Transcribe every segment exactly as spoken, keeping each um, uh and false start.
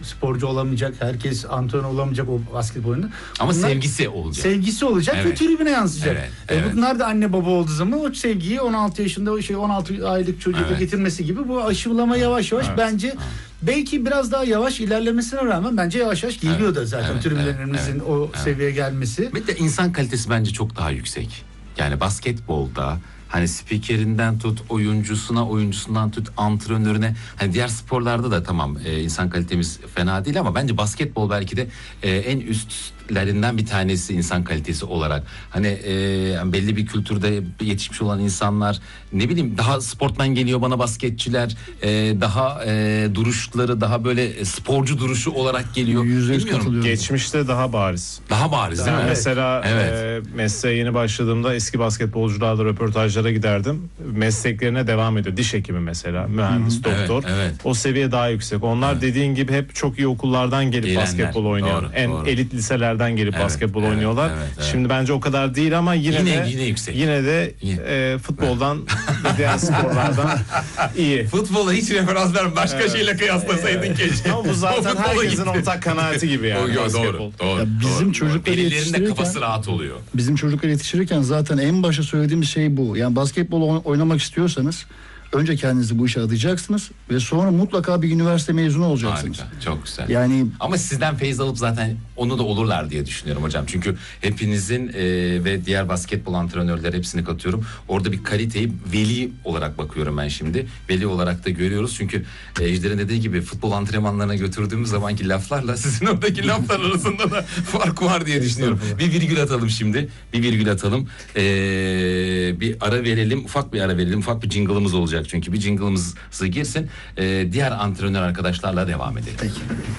sporcu olamayacak, herkes antrenör olamayacak o basketbol oyununda. Ama bunlar, sevgisi olacak. Sevgisi olacak evet. ve tribüne yansıyacak. Evet, e, evet. Bunlar da anne baba olduğu zaman o sevgiyi on altı yaşında o şey on altı aylık çocuğa evet. getirmesi gibi bu aşılama yavaş yavaş evet. bence evet. belki biraz daha yavaş ilerlemesine rağmen bence yavaş yavaş geliyor evet. da zaten evet, tribünlerimizin evet, o evet. seviyeye gelmesi. Ve de insan kalitesi bence çok daha yüksek. Yani basketbolda hani spikerinden tut, oyuncusuna, oyuncusundan tut, antrenörüne. Hani diğer sporlarda da tamam e, insan kalitemiz fena değil ama bence basketbol belki de e, en üstlerinden bir tanesi insan kalitesi olarak. Hani e, belli bir kültürde yetişmiş olan insanlar, ne bileyim daha sportman geliyor bana basketçiler, e, daha e, duruşları daha böyle sporcu duruşu olarak geliyor. Bilmiyorum. Geçmişte daha bariz. Daha bariz daha, değil mi? Mesela evet. e, mesleğe yeni başladığımda eski basketbolcularla röportajlara giderdim. Mesleklerine devam ediyor. Diş hekimi mesela, mühendis, Hı-hı. doktor. Evet, evet. O seviye daha yüksek. Onlar evet. dediğin gibi hep çok iyi okullardan gelip Eğlenler. basketbol oynuyor. Doğru, en doğru. elit liselerden gelip evet, basketbol evet, oynuyorlar. Evet, evet. Şimdi bence o kadar değil ama yine, yine de yine yüksek. Yine de e, futboldan ve diğer sporlardan iyi. Futbola hiç referans verme. Başka evet. şeyle kıyaslasaydın evet. keşke. Ama bu zaten herkesin ortak kanaati gibi yani. Yo, doğru, doğru, ya bizim doğru, çocukları doğru. yetiştirirken kafası rahat oluyor. Bizim çocukları yetiştirirken zaten en başta söylediğimiz şey bu. Yani basketbol oynamak istiyorsanız önce kendinizi bu işe adayacaksınız ve sonra mutlaka bir üniversite mezunu olacaksınız. Harika, çok güzel. Yani ama sizden feyiz alıp zaten onu da olurlar diye düşünüyorum hocam. Çünkü hepinizin e, ve diğer basketbol antrenörleri hepsini katıyorum. Orada bir kaliteyi veli olarak bakıyorum ben şimdi. Veli olarak da görüyoruz. Çünkü e, Ejder'in dediği gibi futbol antrenmanlarına götürdüğümüz zamanki laflarla sizin oradaki laflar arasında da fark var diye düşünüyorum. Bir virgül atalım şimdi. Bir virgül atalım. E, bir ara verelim. Ufak bir ara verelim. Ufak bir jingle'ımız olacak. Çünkü bir jingle'ımızı girsin. Ee, diğer antrenör arkadaşlarla devam edelim. Peki.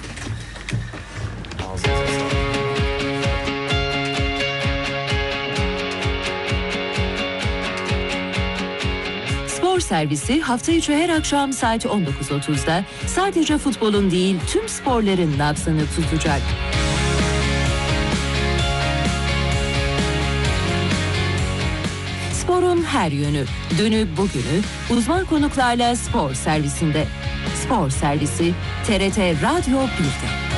Spor Servisi hafta içi her akşam saat on dokuz otuzda sadece futbolun değil tüm sporların nabzını tutacak. Sporun her yönü, dünü bugünü uzman konuklarla Spor Servisi'nde. Spor Servisi T R T Radyo bir'de.